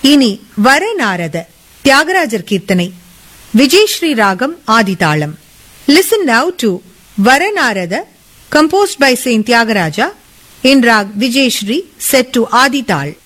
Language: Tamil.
இனி வரநாரத தியாகராஜர் கீர்த்தனை விஜயஸ்ரீ ராகம் ஆதிதாளம். Listen now to Varanarada composed by Saint Tyagaraja in rag Vijayashree set to Adi Tal.